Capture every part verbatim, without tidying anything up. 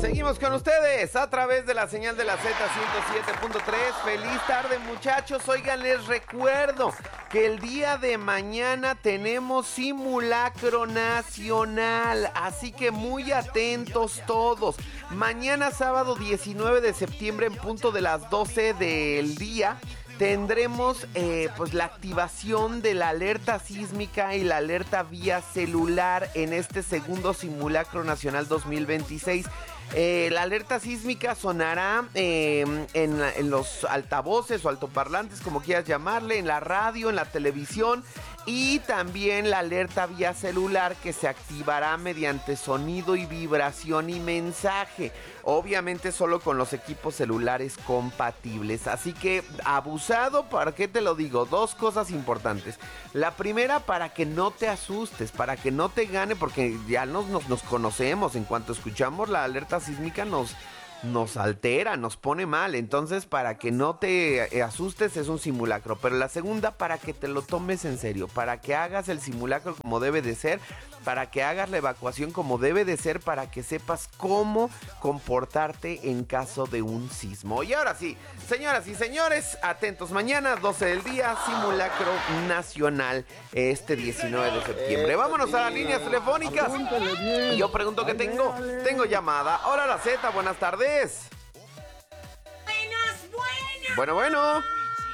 Seguimos con ustedes a través de la señal de la Z ciento siete punto tres. Feliz tarde, muchachos. Oigan, les recuerdo que el día de mañana tenemos simulacro nacional, así que muy atentos todos. Mañana sábado diecinueve de septiembre en punto de las doce del día tendremos eh, pues la activación de la alerta sísmica y la alerta vía celular en este segundo simulacro nacional dos mil veintiséis. Eh, la alerta sísmica sonará eh, en, en los altavoces o altoparlantes, como quieras llamarle, en la radio, en la televisión, y también la alerta vía celular, que se activará mediante sonido y vibración y mensaje, obviamente solo con los equipos celulares compatibles. Así que abusado, ¿para qué te lo digo? Dos cosas importantes. La primera, para que no te asustes, para que no te gane, porque ya nos, nos, nos conocemos. En cuanto escuchamos la alerta sísmica nos, nos altera, nos pone mal. Entonces, para que no te asustes, es un simulacro. Pero la segunda, para que te lo tomes en serio, para que hagas el simulacro como debe de ser, para que hagas la evacuación como debe de ser, para que sepas cómo comportarte en caso de un sismo. Y ahora sí, señoras y señores, atentos, mañana doce del día, simulacro nacional, este diecinueve de septiembre. Vámonos a las líneas telefónicas. Y yo pregunto que tengo, tengo llamada. Hola, la Z, buenas tardes. Buenas, buenas. Bueno, bueno.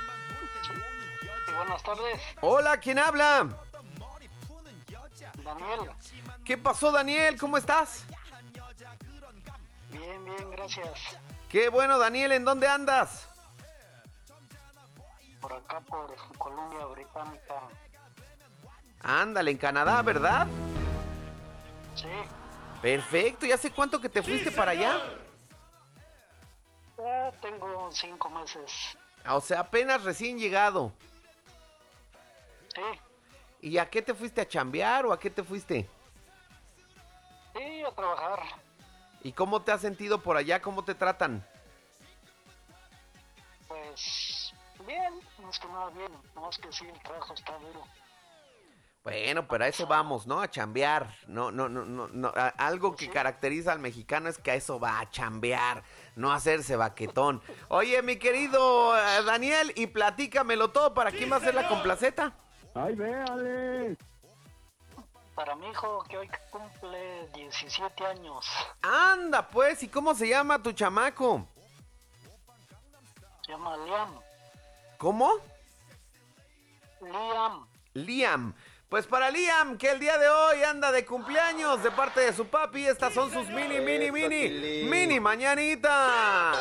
Buenas tardes. Hola, ¿quién habla? Daniel. ¿Qué pasó, Daniel? ¿Cómo estás? Bien, bien, gracias. Qué bueno, Daniel, ¿en dónde andas? Por acá, por Columbia Británica. Ándale, en Canadá, ¿verdad? Sí. Perfecto, ¿y hace cuánto que te fuiste para allá? Ya tengo cinco meses. O sea, apenas recién llegado. Sí. ¿Y a qué te fuiste, a chambear o a qué te fuiste? Sí, a trabajar. ¿Y cómo te has sentido por allá? ¿Cómo te tratan? Pues bien, más que nada bien. Más que sí, el trabajo está duro. Bueno, pero a eso vamos, ¿no? A chambear. No, no, no, no, no. A- algo que Sí. caracteriza al mexicano es que a eso va, a chambear, no a hacerse baquetón. Oye, mi querido eh, Daniel, y platícamelo todo, ¿para quién va a ser la complaceta? ¡Ay, véale! Para mi hijo, que hoy cumple diecisiete años. Anda, pues, ¿y cómo se llama tu chamaco? Se llama Liam. ¿Cómo? Liam. Liam. Pues para Liam, que el día de hoy anda de cumpleaños de parte de su papi, estas son sus mini, mini, mini, mini mañanitas.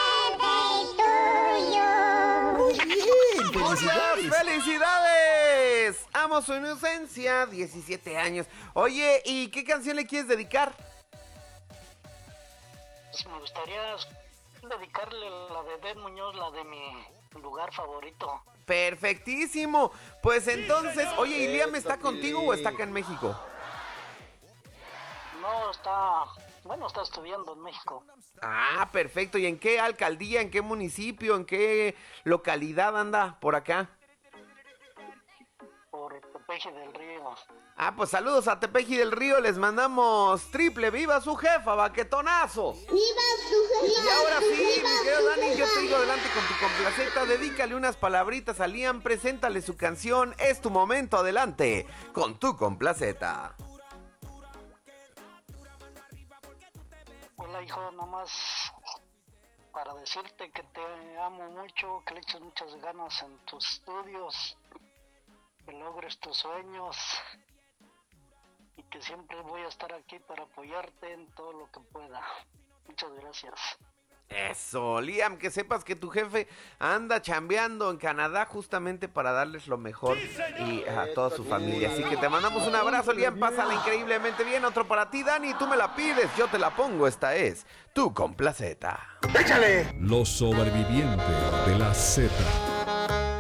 ¡Muchas felicidades! Amo su inocencia, diecisiete años. Oye, ¿y qué canción le quieres dedicar? Pues me gustaría dedicarle la de Ben Muñoz, la de mi lugar favorito. Perfectísimo. Pues entonces, oye, ¿y Liam está contigo o está acá en México? No, está... Bueno, está estudiando en México. Ah, perfecto. ¿Y en qué alcaldía, en qué municipio, en qué localidad anda por acá? Por Tepeji del Río. Ah, pues saludos a Tepeji del Río, les mandamos triple, viva su jefa, baquetonazos. Y ahora sí, mi querido Dani, yo te digo adelante con tu complaceta, dedícale unas palabritas a Liam, preséntale su canción, es tu momento, adelante, con tu complaceta. Hola, hijo, nomás para decirte que te amo mucho, que le eches muchas ganas en tus estudios, que logres tus sueños y que siempre voy a estar aquí para apoyarte en todo lo que pueda. Muchas gracias. Eso, Liam, que sepas que tu jefe anda chambeando en Canadá justamente para darles lo mejor y a toda su familia. Así que te mandamos un abrazo, Liam, pásala increíblemente bien. Otro para ti, Dani, tú me la pides, yo te la pongo. Esta es tu complaceta. Los sobrevivientes de la Z.